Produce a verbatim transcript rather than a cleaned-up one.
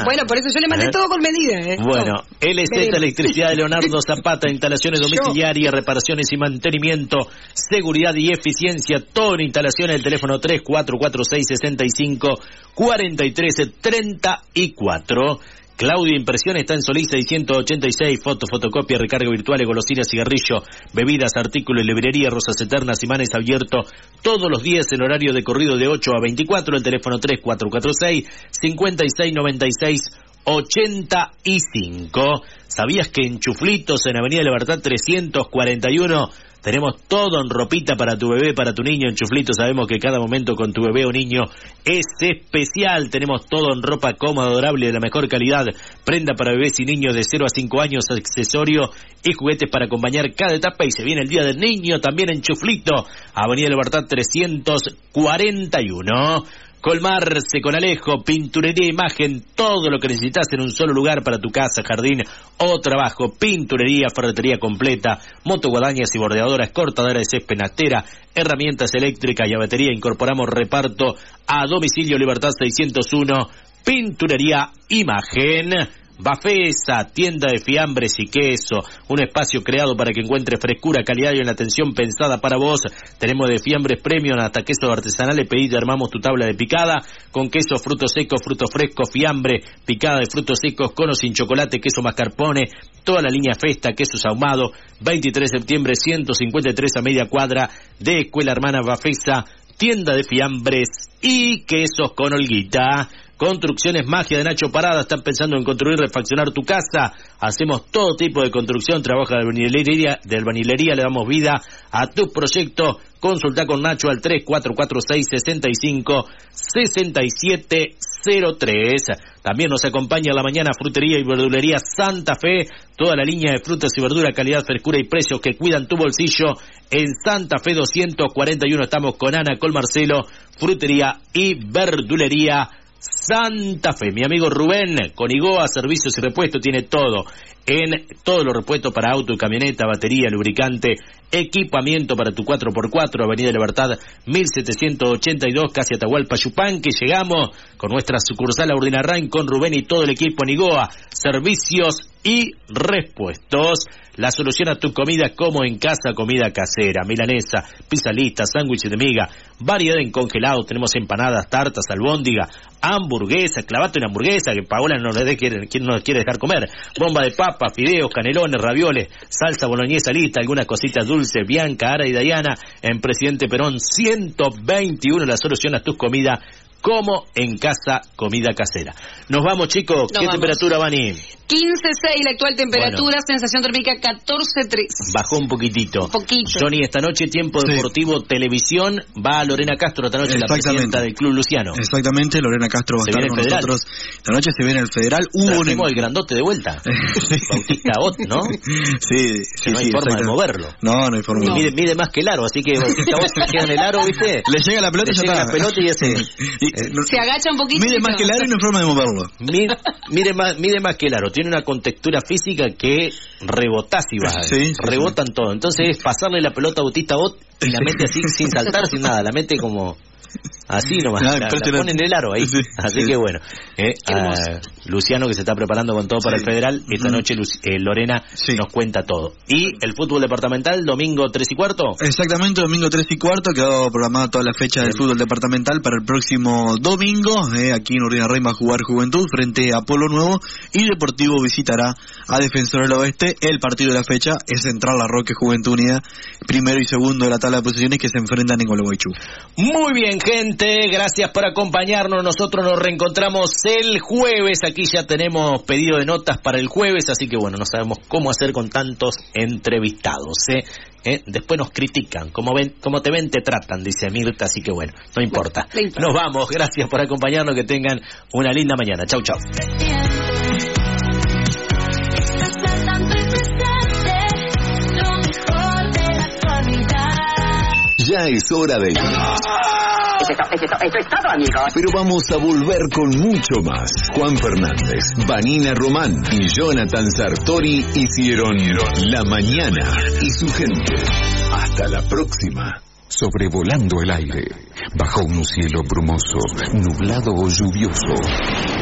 No, bueno, por eso yo le mandé ¿Eh? todo con medida. ¿eh? Bueno, L Z Electricidad de Leonardo Zapata, instalaciones domiciliarias, reparaciones y mantenimiento, seguridad y eficiencia, todo en instalaciones. El teléfono tres cuatro cuatro seis, seis cinco, cuatro tres tres cuatro. Claudia Impresión está en Solís seiscientos ochenta y seis, foto, fotocopia, recarga virtual, golosinas, cigarrillo, bebidas, artículos, librería, rosas eternas, imanes abierto todos los días, el horario de corrido de ocho a veinticuatro, el teléfono tres cuatro cuatro seis, cinco seis nueve seis, ocho cinco. ¿Sabías que en Chuflitos, en Avenida Libertad trescientos cuarenta y uno, tenemos todo en ropita para tu bebé, para tu niño? En Chuflitos sabemos que cada momento con tu bebé o niño es especial. Tenemos todo en ropa cómoda, adorable, de la mejor calidad. Prenda para bebés y niños de cero a cinco años, accesorios y juguetes para acompañar cada etapa. Y se viene el Día del Niño también en Chuflito, Avenida Libertad trescientos cuarenta y uno. Colmarse con Alejo, pinturería, imagen, todo lo que necesitas en un solo lugar para tu casa, jardín o trabajo. Pinturería, ferretería completa, motoguadañas y bordeadoras, cortadora de césped, natera, herramientas eléctricas y a batería. Incorporamos reparto a domicilio. Libertad seiscientos uno, pinturería, imagen. Bafesa, tienda de fiambres y queso, un espacio creado para que encuentres frescura, calidad y una atención pensada para vos. Tenemos de fiambres premium hasta quesos artesanales. Pedí, te armamos tu tabla de picada con queso, frutos secos, frutos frescos, fiambre, picada de frutos secos, cono sin chocolate, queso mascarpone, toda la línea Festa, quesos ahumados. Veintitrés de septiembre, ciento cincuenta y tres, a media cuadra de Escuela Hermana Bafesa, tienda de fiambres y quesos con Olguita. Construcciones Magia de Nacho Parada. ¿Están pensando en construir, refaccionar tu casa? Hacemos todo tipo de construcción, trabaja de albañilería, de albañilería, le damos vida a tu proyecto. Consulta con Nacho al tres cuatro cuatro seis, seis cinco, seis siete cero tres. También nos acompaña en la mañana Frutería y Verdulería Santa Fe, toda la línea de frutas y verduras, calidad, frescura y precios que cuidan tu bolsillo. En Santa Fe doscientos cuarenta y uno estamos con Ana, con Marcelo, Frutería y Verdulería Santa Fe. Mi amigo Rubén, con Igoa, servicios y repuestos, tiene todo. En todos los repuestos para auto y camioneta, batería, lubricante, equipamiento para tu cuatro por cuatro, Avenida Libertad mil setecientos ochenta y dos, casi Atahualpa Yupanqui. Llegamos con nuestra sucursal Urdinarrain, con Rubén y todo el equipo en Igoa, servicios y repuestos. La solución a tu comida como en casa, comida casera, milanesa, pizza lista, sándwiches de miga, variedad en congelados, tenemos empanadas, tartas, albóndiga, hamburguesa, clavate una hamburguesa que Paola no le quiere, no quiere dejar comer, bomba de papa, fideos, canelones, ravioles, salsa boloñesa lista, algunas cositas dulces, Bianca, Ara y Dayana, en Presidente Perón ciento veintiuno, la solución a tus comidas como en casa, comida casera. Nos vamos, chicos. Nos ¿Qué vamos. temperatura, Vani? quince seis la actual temperatura, Bueno. sensación térmica catorce tres. Bajó un poquitito. Un poquito. Johnny, esta noche Tiempo Sí. Deportivo Televisión, va Lorena Castro esta noche, la presidenta del Club Luciano. Exactamente, Lorena Castro va a Se estar viene con el Federal. nosotros. Esta noche se viene el Federal. Hubo un Trajimos el grandote de vuelta. Bautista Ott, ¿no? Sí, sí, Que no hay sí, forma de exactamente. moverlo. No, no hay forma. Y mide, mide más que el aro, así que Bautista Ott se queda en el aro, ¿viste? Le llega la pelota Le y ya llega está. la pelota y ese... Y, eh, no- Se agacha un poquito. mide y más no. que el aro y no hay forma de moverlo. Mide, mide más, mide más que el aro, tiene una contextura física que rebotás y vas, Sí, sí, rebotan todo. Entonces es pasarle la pelota a Bautista Ott y la mete así sin saltar, sin nada, la mete como así nomás, Ah, la, la impresionante. pone en el aro ahí. Sí, Así sí. que bueno, eh, Qué hermoso. a Luciano que se está preparando con todo para Sí. el Federal, esta Ujú. noche Lu- eh, Lorena Sí. nos cuenta todo. Y el fútbol departamental, domingo tres y cuarto. Exactamente, domingo tres y cuarto, quedó programada toda la fecha del fútbol departamental para el próximo domingo. Eh, aquí en Urdinarrain va a jugar Juventud frente a Polo Nuevo y Deportivo visitará a Defensor del Oeste. El partido de la fecha es Central La Roque Juventud Unida, primero y segundo de la tabla de posiciones, que se enfrentan en Gualeguaychú. Muy bien, gente, gracias por acompañarnos. Nosotros nos reencontramos el jueves. Aquí ya tenemos pedido de notas para el jueves, así que bueno, no sabemos cómo hacer con tantos entrevistados, ¿eh? ¿Eh? Después nos critican, como ven, como te ven te tratan, dice Mirta, así que bueno, no importa. No importa. Nos vamos, gracias por acompañarnos, que tengan una linda mañana. Chau, chau. Ya es hora de ir. Eso, eso, eso es todo, amigos. Pero vamos a volver con mucho más. Juan Fernández, Vanina Román y Jonathan Sartori hicieron La Mañana y su gente. Hasta la próxima. Sobrevolando el aire, bajo un cielo brumoso, nublado o lluvioso.